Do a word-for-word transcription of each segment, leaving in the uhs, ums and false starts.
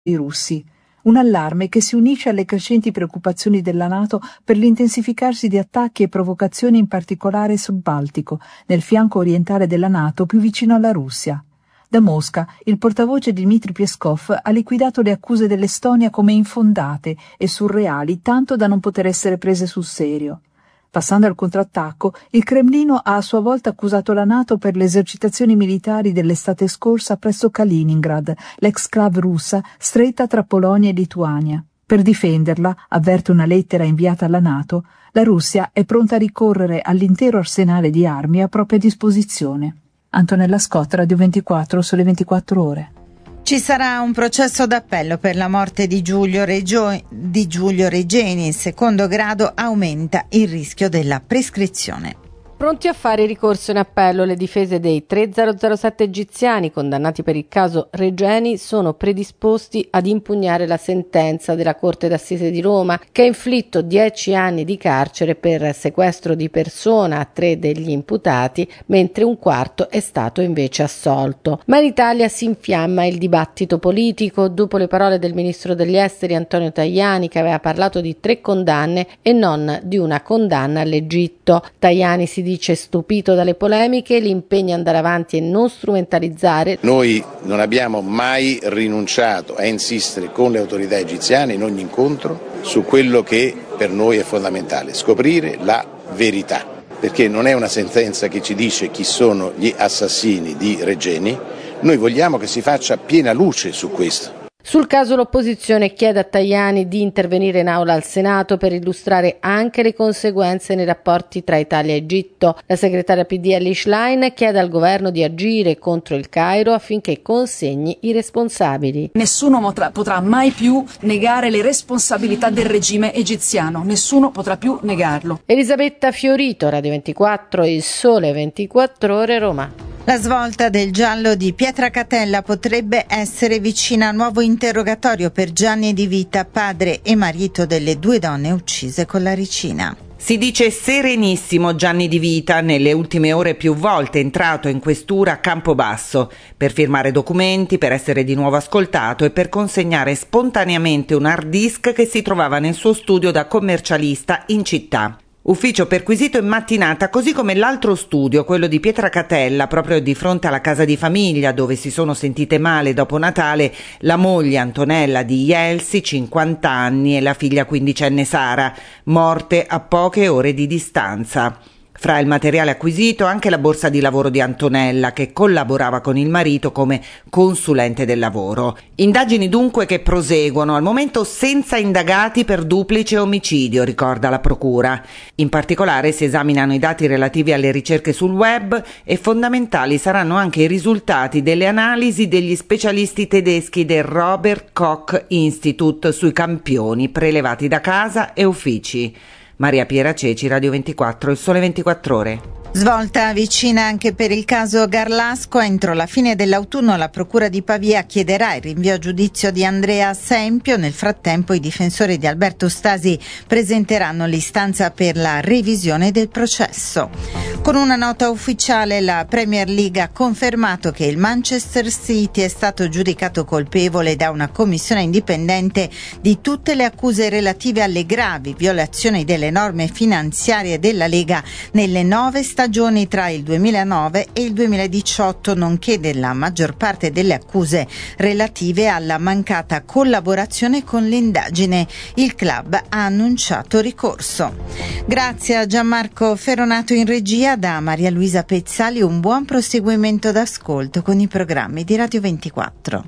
i russi. Un allarme che si unisce alle crescenti preoccupazioni della NATO per l'intensificarsi di attacchi e provocazioni, in particolare sul Baltico, nel fianco orientale della NATO più vicino alla Russia. Da Mosca, il portavoce Dmitry Peskov ha liquidato le accuse dell'Estonia come infondate e surreali, tanto da non poter essere prese sul serio. Passando al contrattacco, il Cremlino ha a sua volta accusato la NATO per le esercitazioni militari dell'estate scorsa presso Kaliningrad, l'ex-clave russa stretta tra Polonia e Lituania. Per difenderla, avverte una lettera inviata alla NATO, la Russia è pronta a ricorrere all'intero arsenale di armi a propria disposizione. Antonella Scott, Radio ventiquattro, Sole ventiquattro Ore. Ci sarà un processo d'appello per la morte di Giulio, Regio- di Giulio Regeni. Il secondo grado aumenta il rischio della prescrizione. Pronti a fare ricorso in appello, le difese dei tre zero zero sette egiziani condannati per il caso Regeni sono predisposti ad impugnare la sentenza della Corte d'Assise di Roma, che ha inflitto dieci anni di carcere per sequestro di persona a tre degli imputati, mentre un quarto è stato invece assolto. Ma in Italia si infiamma il dibattito politico dopo le parole del ministro degli esteri Antonio Tajani, che aveva parlato di tre condanne e non di una condanna all'Egitto. Tajani si dice stupito dalle polemiche, li impegna ad andare avanti e non strumentalizzare. Noi non abbiamo mai rinunciato a insistere con le autorità egiziane in ogni incontro su quello che per noi è fondamentale, scoprire la verità, perché non è una sentenza che ci dice chi sono gli assassini di Regeni, noi vogliamo che si faccia piena luce su questo. Sul caso l'opposizione chiede a Tajani di intervenire in aula al Senato per illustrare anche le conseguenze nei rapporti tra Italia e Egitto. La segretaria P D Elly Schlein chiede al governo di agire contro il Cairo affinché consegni i responsabili. Nessuno potrà, potrà mai più negare le responsabilità del regime egiziano, nessuno potrà più negarlo. Elisabetta Fiorito, Radio ventiquattro, Il Sole ventiquattro Ore, Roma. La svolta del giallo di Pietracatella potrebbe essere vicina a nuovo interrogatorio per Gianni Di Vita, padre e marito delle due donne uccise con la ricina. Si dice serenissimo Gianni Di Vita, nelle ultime ore più volte entrato in questura a Campobasso per firmare documenti, per essere di nuovo ascoltato e per consegnare spontaneamente un hard disk che si trovava nel suo studio da commercialista in città. Ufficio perquisito in mattinata, così come l'altro studio, quello di Pietracatella, proprio di fronte alla casa di famiglia dove si sono sentite male dopo Natale la moglie Antonella di Ielsi, cinquanta anni, e la figlia quindicenne Sara, morte a poche ore di distanza. Fra il materiale acquisito anche la borsa di lavoro di Antonella, che collaborava con il marito come consulente del lavoro. Indagini dunque che proseguono, al momento senza indagati per duplice omicidio, ricorda la procura. In particolare si esaminano i dati relativi alle ricerche sul web e fondamentali saranno anche i risultati delle analisi degli specialisti tedeschi del Robert Koch Institute sui campioni prelevati da casa e uffici. Maria Piera Ceci, Radio ventiquattro, Il Sole ventiquattro Ore. Svolta vicina anche per il caso Garlasco. Entro la fine dell'autunno la Procura di Pavia chiederà il rinvio a giudizio di Andrea Sempio. Nel frattempo i difensori di Alberto Stasi presenteranno l'istanza per la revisione del processo. Con una nota ufficiale la Premier League ha confermato che il Manchester City è stato giudicato colpevole da una commissione indipendente di tutte le accuse relative alle gravi violazioni delle norme finanziarie della Lega nelle nove stagioni tra il duemilanove e il duemiladiciotto, nonché della maggior parte delle accuse relative alla mancata collaborazione con l'indagine. Il club ha annunciato ricorso. Grazie a Gianmarco Ferronato in regia, da Maria Luisa Pezzali un buon proseguimento d'ascolto con i programmi di Radio ventiquattro.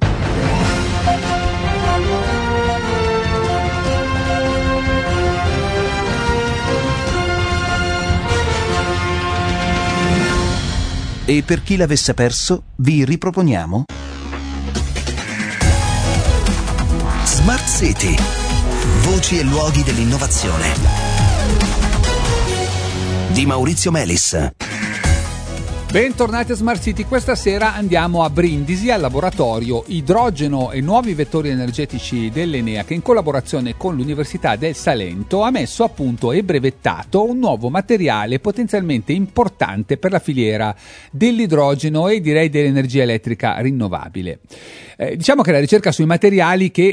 E per chi l'avesse perso, vi riproponiamo Smart City, voci e luoghi dell'innovazione, di Maurizio Melis. Bentornati a Smart City, questa sera andiamo a Brindisi al laboratorio Idrogeno e Nuovi Vettori Energetici dell'Enea, che in collaborazione con l'Università del Salento ha messo a punto e brevettato un nuovo materiale potenzialmente importante per la filiera dell'idrogeno e direi dell'energia elettrica rinnovabile. Eh, diciamo che la ricerca sui materiali che